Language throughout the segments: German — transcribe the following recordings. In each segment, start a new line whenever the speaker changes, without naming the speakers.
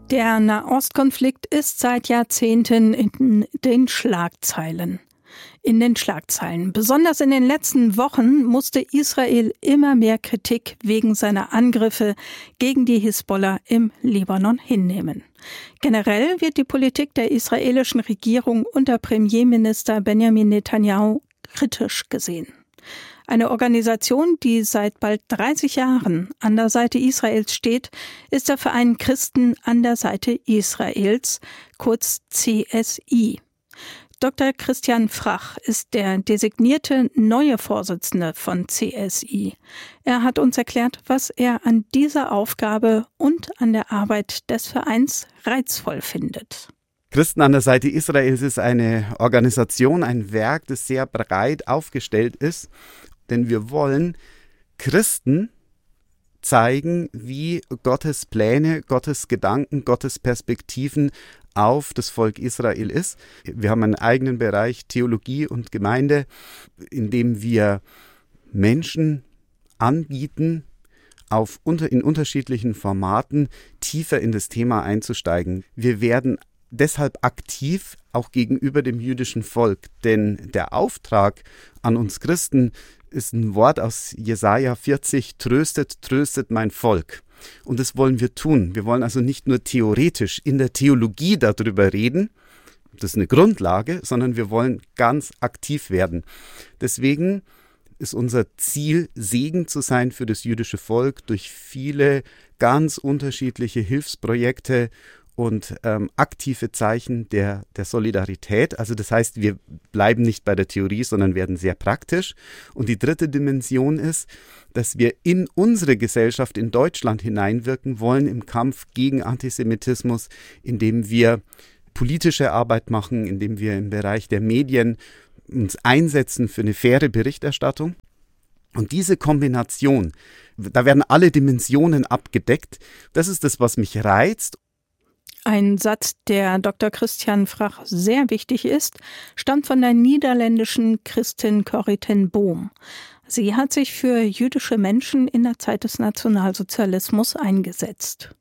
Der Nahostkonflikt ist seit Jahrzehnten in den Schlagzeilen. Besonders in den letzten Wochen musste Israel immer mehr Kritik wegen seiner Angriffe gegen die Hisbollah im Libanon hinnehmen. Generell wird die Politik der israelischen Regierung unter Premierminister Benjamin Netanyahu kritisch gesehen. Eine Organisation, die seit bald 30 Jahren an der Seite Israels steht, ist der Verein Christen an der Seite Israels, kurz CSI. Dr. Christian Frach ist der designierte neue Vorsitzende von CSI. Er hat uns erklärt, was er an dieser Aufgabe und an der Arbeit des Vereins reizvoll findet.
Christen an der Seite Israels ist eine Organisation, ein Werk, das sehr breit aufgestellt ist, denn wir wollen Christen zeigen, wie Gottes Pläne, Gottes Gedanken, Gottes Perspektiven auf das Volk Israel ist. Wir haben einen eigenen Bereich Theologie und Gemeinde, in dem wir Menschen anbieten, in unterschiedlichen Formaten tiefer in das Thema einzusteigen. Wir werden deshalb aktiv auch gegenüber dem jüdischen Volk, denn der Auftrag an uns Christen ist ein Wort aus Jesaja 40, tröstet, tröstet mein Volk. Und das wollen wir tun. Wir wollen also nicht nur theoretisch in der Theologie darüber reden, das ist eine Grundlage, sondern wir wollen ganz aktiv werden. Deswegen ist unser Ziel, Segen zu sein für das jüdische Volk durch viele ganz unterschiedliche Hilfsprojekte und aktive Zeichen der Solidarität. Also das heißt, wir bleiben nicht bei der Theorie, sondern werden sehr praktisch. Und die dritte Dimension ist, dass wir in unsere Gesellschaft in Deutschland hineinwirken wollen im Kampf gegen Antisemitismus, indem wir politische Arbeit machen, indem wir im Bereich der Medien uns einsetzen für eine faire Berichterstattung. Und diese Kombination, da werden alle Dimensionen abgedeckt. Das ist das, was mich reizt.
Ein Satz, der Dr. Christian Frach sehr wichtig ist, stammt von der niederländischen Christin Corrie ten Boom. Sie hat sich für jüdische Menschen in der Zeit des Nationalsozialismus eingesetzt.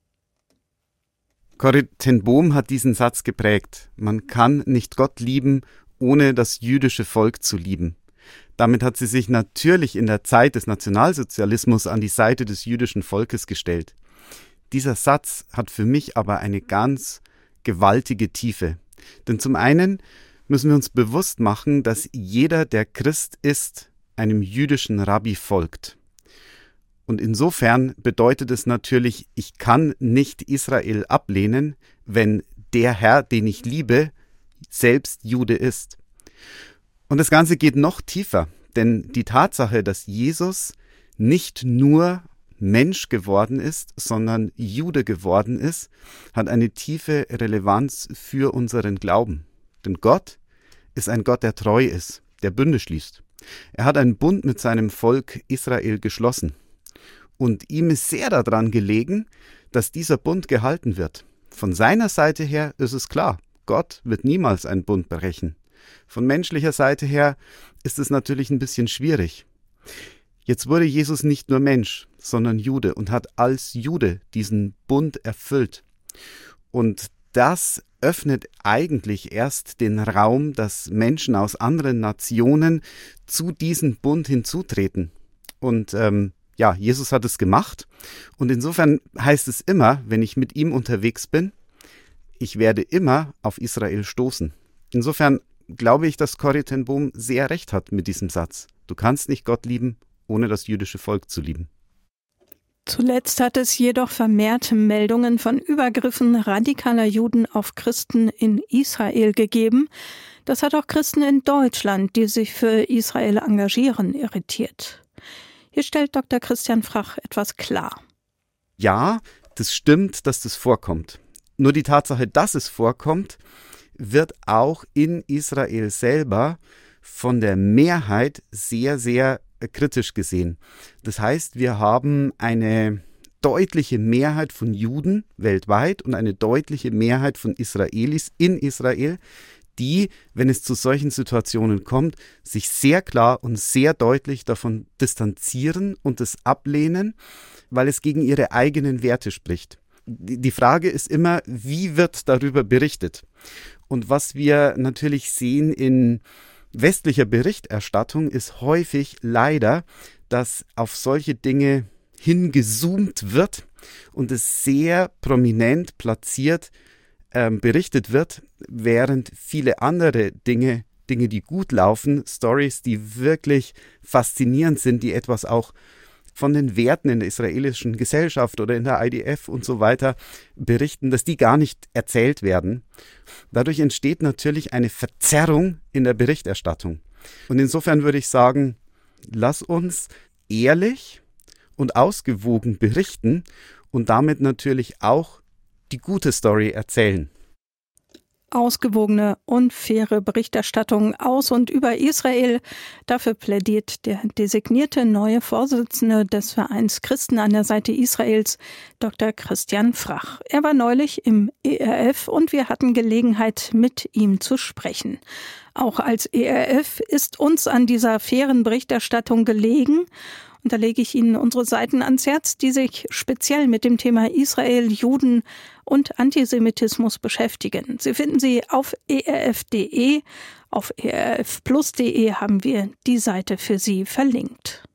Corrie ten Boom hat diesen Satz geprägt. Man kann nicht Gott lieben, ohne das jüdische Volk zu lieben. Damit hat sie sich natürlich in der Zeit des Nationalsozialismus an die Seite des jüdischen Volkes gestellt. Dieser Satz hat für mich aber eine ganz gewaltige Tiefe. Denn zum einen müssen wir uns bewusst machen, dass jeder, der Christ ist, einem jüdischen Rabbi folgt. Und insofern bedeutet es natürlich, ich kann nicht Israel ablehnen, wenn der Herr, den ich liebe, selbst Jude ist. Und das Ganze geht noch tiefer, denn die Tatsache, dass Jesus nicht nur Mensch geworden ist, sondern Jude geworden ist, hat eine tiefe Relevanz für unseren Glauben. Denn Gott ist ein Gott, der treu ist, der Bünde schließt. Er hat einen Bund mit seinem Volk Israel geschlossen. Und ihm ist sehr daran gelegen, dass dieser Bund gehalten wird. Von seiner Seite her ist es klar, Gott wird niemals einen Bund brechen. Von menschlicher Seite her ist es natürlich ein bisschen schwierig. Jetzt wurde Jesus nicht nur Mensch, sondern Jude und hat als Jude diesen Bund erfüllt. Und das öffnet eigentlich erst den Raum, dass Menschen aus anderen Nationen zu diesem Bund hinzutreten. Und Jesus hat es gemacht. Und insofern heißt es immer, wenn ich mit ihm unterwegs bin, ich werde immer auf Israel stoßen. Insofern glaube ich, dass Corrie ten Boom sehr recht hat mit diesem Satz. Du kannst nicht Gott lieben, ohne das jüdische Volk zu lieben.
Zuletzt hat es jedoch vermehrt Meldungen von Übergriffen radikaler Juden auf Christen in Israel gegeben. Das hat auch Christen in Deutschland, die sich für Israel engagieren, irritiert. Hier stellt Dr. Christian Frach etwas klar.
Ja, das stimmt, dass das vorkommt. Nur die Tatsache, dass es vorkommt, wird auch in Israel selber von der Mehrheit sehr, sehr kritisch gesehen. Das heißt, wir haben eine deutliche Mehrheit von Juden weltweit und eine deutliche Mehrheit von Israelis in Israel, die, wenn es zu solchen Situationen kommt, sich sehr klar und sehr deutlich davon distanzieren und es ablehnen, weil es gegen ihre eigenen Werte spricht. die Frage ist immer, wie wird darüber berichtet? Und was wir natürlich sehen in westlicher Berichterstattung ist häufig leider, dass auf solche Dinge hingezoomt wird und es sehr prominent platziert berichtet wird, während viele andere Dinge, die gut laufen, Stories, die wirklich faszinierend sind, die etwas auch von den Werten in der israelischen Gesellschaft oder in der IDF und so weiter berichten, dass die gar nicht erzählt werden. Dadurch entsteht natürlich eine Verzerrung in der Berichterstattung. Und insofern würde ich sagen, lass uns ehrlich und ausgewogen berichten und damit natürlich auch die gute Story erzählen.
Ausgewogene und faire Berichterstattung aus und über Israel. Dafür plädiert der designierte neue Vorsitzende des Vereins Christen an der Seite Israels, Dr. Christian Frach. Er war neulich im ERF und wir hatten Gelegenheit, mit ihm zu sprechen. Auch als ERF ist uns an dieser fairen Berichterstattung gelegen. Und da lege ich Ihnen unsere Seiten ans Herz, die sich speziell mit dem Thema Israel, Juden und Antisemitismus beschäftigen. Sie finden sie auf erf.de. Auf erfplus.de haben wir die Seite für Sie verlinkt.